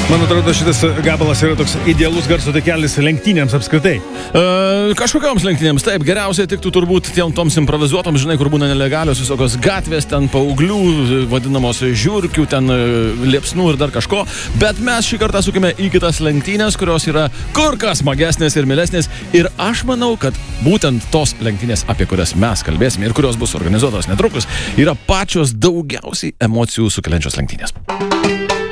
Man atrodo, šitas gabalas yra toks idealus garso takelis lenktynėms apskritai. Kažkokioms lenktynėms, taip, geriausiai tiktų turbūt toms improvizuotoms, žinai, kur būna nelegalios visokios gatvės, ten paauglių, vadinamos žiurkių, ten liepsnų ir dar kažko. Bet mes šį kartą sukime į kitas lenktynės, kurios yra kur kas smagesnės ir mielesnės. Ir aš manau, kad būtent tos lenktynės, apie kurias mes kalbėsime ir kurios bus organizuotos netrukus, yra pačios daugiausiai emocijų sukeliančios lenktynės.